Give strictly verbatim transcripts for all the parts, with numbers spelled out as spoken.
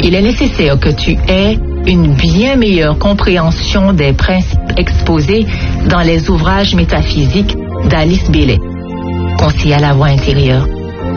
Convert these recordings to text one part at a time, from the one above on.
Il est nécessaire que tu aies une bien meilleure compréhension des principes exposés dans les ouvrages métaphysiques d'Alice Bailey. Conseil à la voix intérieure.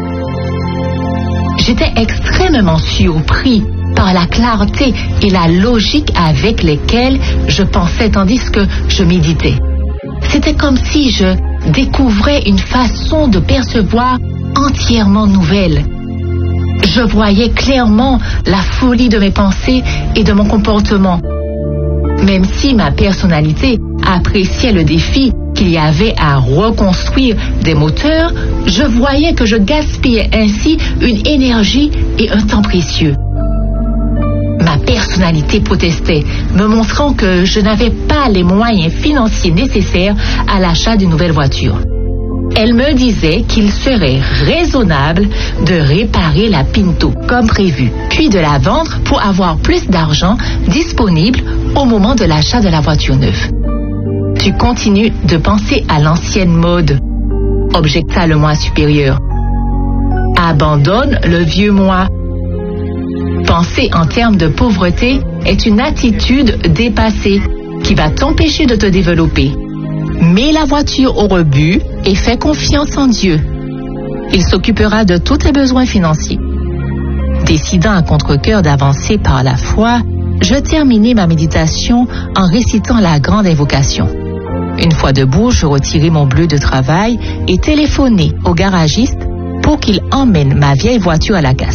J'étais extrêmement surpris par la clarté et la logique avec lesquelles je pensais tandis que je méditais. C'était comme si je découvrais une façon de percevoir entièrement nouvelle. Je voyais clairement la folie de mes pensées et de mon comportement. Même si ma personnalité appréciait le défi qu'il y avait à reconstruire des moteurs, je voyais que je gaspillais ainsi une énergie et un temps précieux. Ma personnalité protestait, me montrant que je n'avais pas les moyens financiers nécessaires à l'achat d'une nouvelle voiture. Elle me disait qu'il serait raisonnable de réparer la Pinto comme prévu, puis de la vendre pour avoir plus d'argent disponible au moment de l'achat de la voiture neuve. Tu continues de penser à l'ancienne mode, objecta le moi supérieur. Abandonne le vieux moi. Penser en termes de pauvreté est une attitude dépassée qui va t'empêcher de te développer. Mets la voiture au rebut et fais confiance en Dieu. Il s'occupera de tous tes besoins financiers. Décidant à contre-cœur d'avancer par la foi, je terminai ma méditation en récitant la grande invocation. Une fois debout, je retirai mon bleu de travail et téléphonai au garagiste pour qu'il emmène ma vieille voiture à la casse.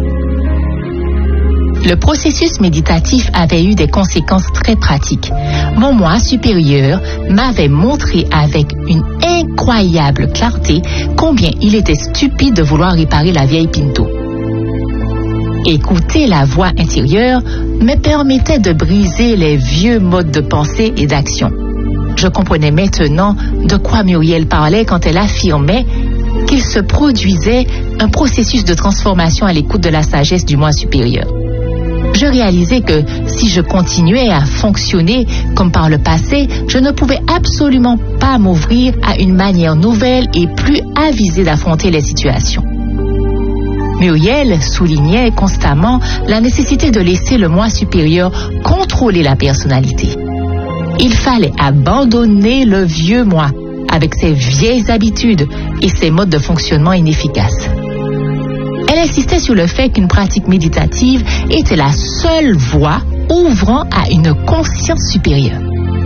Le processus méditatif avait eu des conséquences très pratiques. Mon moi supérieur m'avait montré avec une incroyable clarté combien il était stupide de vouloir réparer la vieille Pinto. Écouter la voix intérieure me permettait de briser les vieux modes de pensée et d'action. Je comprenais maintenant de quoi Muriel parlait quand elle affirmait qu'il se produisait un processus de transformation à l'écoute de la sagesse du moi supérieur. Je réalisais que si je continuais à fonctionner comme par le passé, je ne pouvais absolument pas m'ouvrir à une manière nouvelle et plus avisée d'affronter les situations. Muriel soulignait constamment la nécessité de laisser le moi supérieur contrôler la personnalité. Il fallait abandonner le vieux moi avec ses vieilles habitudes et ses modes de fonctionnement inefficaces. Elle insistait sur le fait qu'une pratique méditative était la seule voie ouvrant à une conscience supérieure.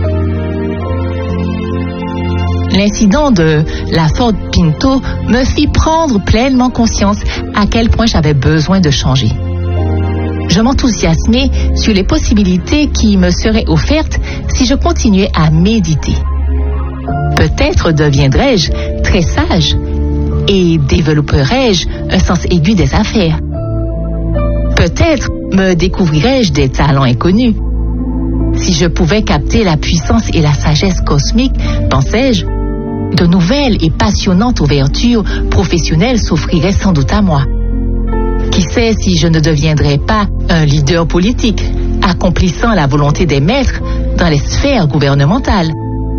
L'incident de la Ford Pinto me fit prendre pleinement conscience à quel point j'avais besoin de changer. Je m'enthousiasmais sur les possibilités qui me seraient offertes si je continuais à méditer. Peut-être deviendrais-je très sage et développerai-je un sens aigu des affaires. Peut-être me découvrirais-je des talents inconnus. Si je pouvais capter la puissance et la sagesse cosmique, pensais-je, de nouvelles et passionnantes ouvertures professionnelles s'offriraient sans doute à moi. Qui sait si je ne deviendrais pas un leader politique, accomplissant la volonté des maîtres dans les sphères gouvernementales.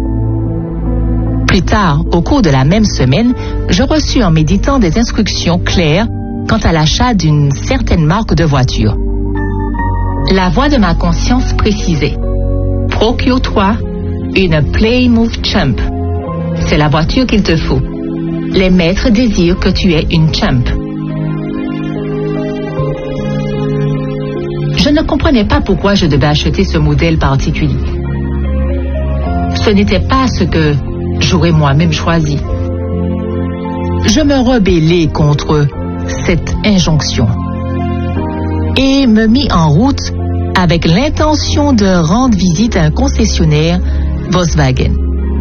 Plus tard, au cours de la même semaine, je reçus en méditant des instructions claires quant à l'achat d'une certaine marque de voiture. La voix de ma conscience précisait « Procure-toi une Plymouth Champ. C'est la voiture qu'il te faut. Les maîtres désirent que tu aies une Champ. » Je ne comprenais pas pourquoi je devais acheter ce modèle particulier. Ce n'était pas ce que j'aurais moi-même choisi. Je me rebellai contre cette injonction et me mis en route avec l'intention de rendre visite à un concessionnaire Volkswagen.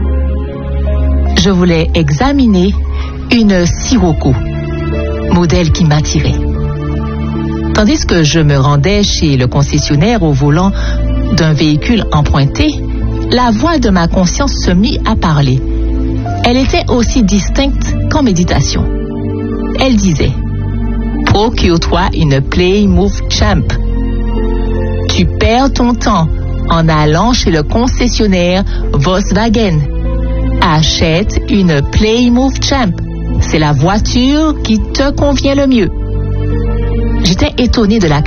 Je voulais examiner une Sirocco, modèle qui m'attirait. Tandis que je me rendais chez le concessionnaire au volant d'un véhicule emprunté, la voix de ma conscience se mit à parler. Elle était aussi distincte qu'en méditation. Elle disait « Procure-toi une Plymouth Champ. Tu perds ton temps en allant chez le concessionnaire Volkswagen. Achète une Plymouth Champ. C'est la voiture qui te convient le mieux. » J'étais étonnée de la